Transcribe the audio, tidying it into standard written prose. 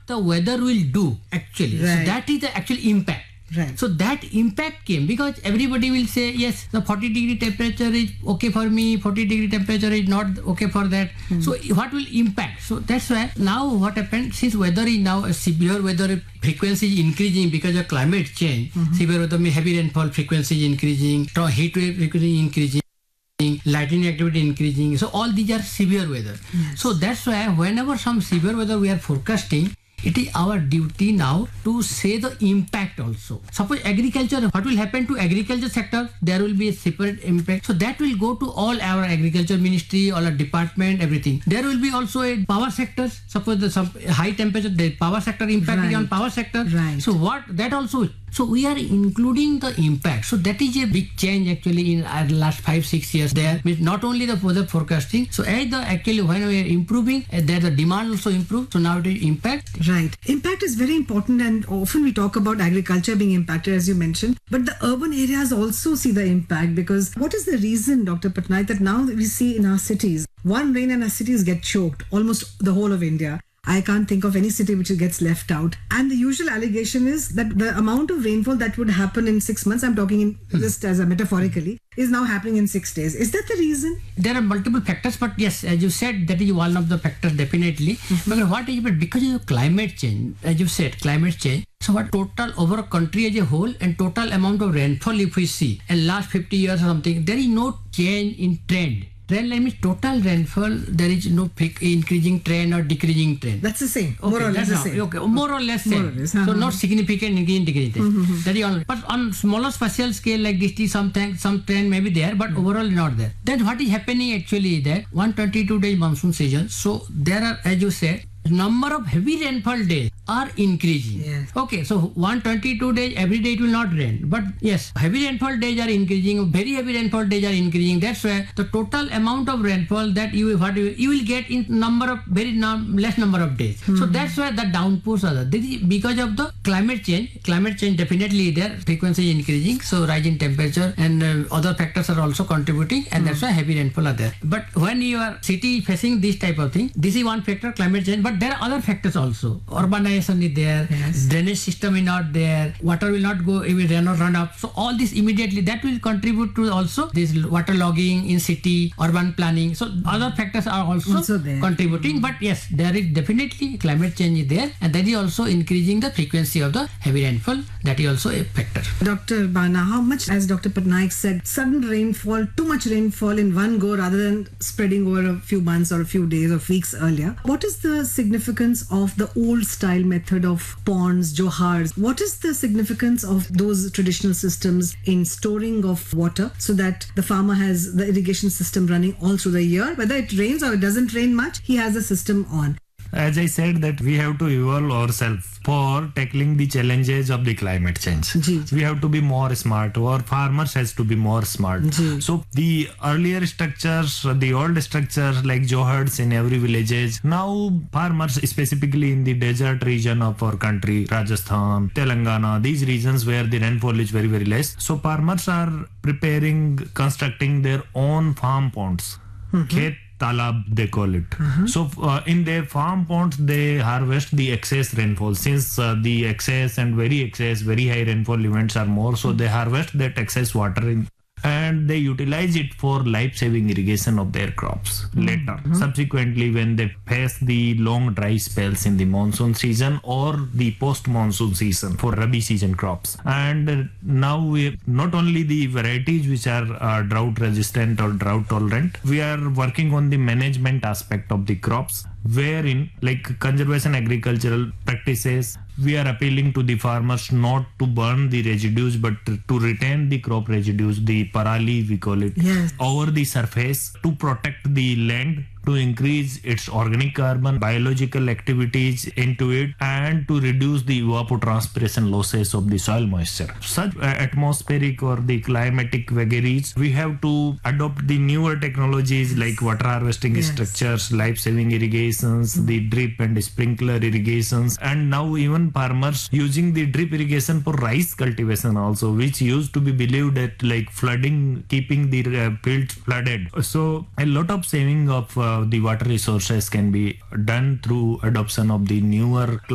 the weather will do actually. Right. So that is the actual impact. Right. So that impact came because everybody will say, yes, the 40-degree temperature is okay for me, 40-degree temperature is not okay for that. So what will impact? So that's why now what happened, since weather is now a severe weather frequency is increasing because of climate change, severe weather means heavy rainfall frequency is increasing, heat wave frequency is increasing, lightning activity increasing. So all these are severe weather. Yes. So that's why whenever some severe weather we are forecasting, it is our duty now to say the impact also. Suppose agriculture, what will happen to agriculture sector? There will be a separate impact. So that will go to all our agriculture ministry, all our department, everything. There will be also a power sector. Suppose the some high temperature, the power sector impact is on power sector. Right. So what that also. So we are including the impact. So that is a big change actually in our last 5-6 years there. With not only the weather forecasting. So as the actually when we are improving, there the demand also improves. So now it is impact. Right. Impact is very important, and often we talk about agriculture being impacted, as you mentioned, but the urban areas also see the impact, because what is the reason, Dr. Patnaik, that now we see in our cities, one rain and our cities get choked, almost the whole of India. I can't think of any city which gets left out. And the usual allegation is that the amount of rainfall that would happen in 6 months, I'm talking in just as a metaphorically, is now happening in 6 days. Is that the reason? There are multiple factors, but yes, as you said, that is one of the factors definitely. But what is it? Because of climate change, as you said, climate change. So what total over a country as a whole and total amount of rainfall if we see in last 50 years or something, there is no change in trend. Trend line means total rainfall, there is no increasing trend or decreasing trend. That's the same. Okay, More or less the same. Okay, more or less same. More or less, So not significant increase, decrease. That is all. But on smaller spatial scale like this, some trend may be there, but overall not there. Then what is happening actually is that 122 days monsoon season. So there are, as you said, number of heavy rainfall days are increasing. Yes. Okay, so 122 days, every day it will not rain. But yes, heavy rainfall days are increasing, very heavy rainfall days are increasing. That's why the total amount of rainfall that you will get in number of less number of days. So that's why the downpours are there. This is because of the climate change. Climate change definitely there, frequency is increasing, so rise in temperature and other factors are also contributing, and that's why heavy rainfall are there. But when your city facing this type of thing, this is one factor, climate change, but there are other factors also. Urbanization is there, drainage system is not there, water will not go, it will run up. So all this immediately, that will contribute to also this water logging in city, urban planning. So other factors are also contributing. But yes, there is definitely climate change is there, and that is also increasing the frequency of the heavy rainfall. That is also a factor. Dr. Bana, how much, as Dr. Patnaik said, sudden rainfall, too much rainfall in one go rather than spreading over a few months or a few days or weeks earlier? What is the significance of the old style method of ponds, johars? What is the significance of those traditional systems in storing of water so that the farmer has the irrigation system running all through the year? Whether it rains or it doesn't rain much, he has a system on. As I said, that we have to evolve ourselves for tackling the challenges of the climate change. We have to be more smart. Our farmers has to be more smart. So the earlier structures, the old structures like johars in every villages, now farmers specifically in the desert region of our country, Rajasthan, Telangana, these regions where the rainfall is very, very less. So farmers are constructing their own farm ponds. Khet talab they call it. So in their farm ponds they harvest the excess rainfall, since the excess and very high rainfall events are more, so they harvest that excess water and they utilize it for life-saving irrigation of their crops later. Subsequently, when they face the long dry spells in the monsoon season or the post-monsoon season for Rabi season crops. And now we not only the varieties which are drought resistant or drought tolerant, we are working on the management aspect of the crops, wherein like conservation agricultural practices, we are appealing to the farmers not to burn the residues but to retain the crop residues, the parali we call it, over the surface to protect the land, to increase its organic carbon, biological activities into it, and to reduce the evapotranspiration losses of the soil moisture. Such atmospheric or the climatic vagaries, we have to adopt the newer technologies like water harvesting structures, life-saving irrigations, the drip and sprinkler irrigations, and now even farmers using the drip irrigation for rice cultivation also, which used to be believed that like flooding, keeping the fields flooded. So a lot of saving of the water resources can be done through adoption of the newer